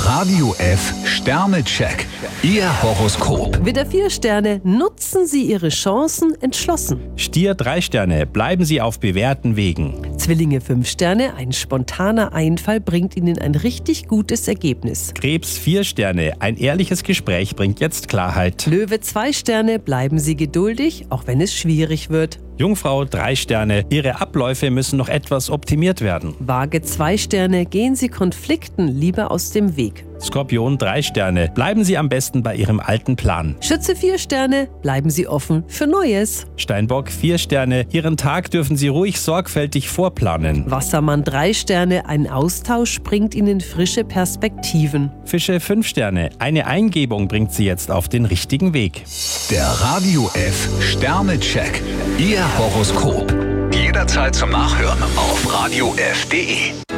Radio F Sternecheck. Ihr Horoskop. Widder 4 Sterne, nutzen Sie Ihre Chancen entschlossen. Stier 3 Sterne, bleiben Sie auf bewährten Wegen. Zwillinge 5 Sterne, ein spontaner Einfall bringt Ihnen ein richtig gutes Ergebnis. Krebs 4 Sterne, ein ehrliches Gespräch bringt jetzt Klarheit. Löwe 2 Sterne, bleiben Sie geduldig, auch wenn es schwierig wird. Jungfrau 3 Sterne, Ihre Abläufe müssen noch etwas optimiert werden. Waage 2 Sterne, gehen Sie Konflikten lieber aus dem Weg. Skorpion 3 Sterne, bleiben Sie am besten bei Ihrem alten Plan. Schütze 4 Sterne, bleiben Sie offen für Neues. Steinbock 4 Sterne, Ihren Tag dürfen Sie ruhig sorgfältig vorplanen. Wassermann 3 Sterne, ein Austausch bringt Ihnen frische Perspektiven. Fische 5 Sterne, eine Eingebung bringt Sie jetzt auf den richtigen Weg. Der Radio F Sternecheck. Ihr Horoskop. Jederzeit zum Nachhören auf radiof.de.